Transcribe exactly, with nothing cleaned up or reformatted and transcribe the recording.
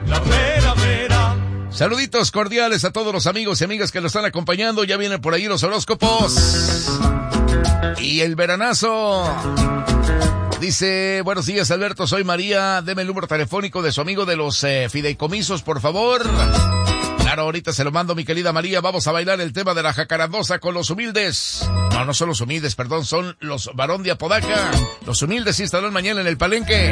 la vera, vera. Saluditos cordiales a todos los amigos y amigas que nos están acompañando. Ya vienen por ahí los horóscopos. Y el veranazo. Dice, buenos días Alberto, soy María. Deme el número telefónico de su amigo de los eh, fideicomisos, por favor. Claro, ahorita se lo mando, mi querida María. Vamos a bailar el tema de la jacarandosa con los humildes. No, no son los humildes, perdón, son los Barón de Apodaca. Los humildes sí estarán mañana en el Palenque.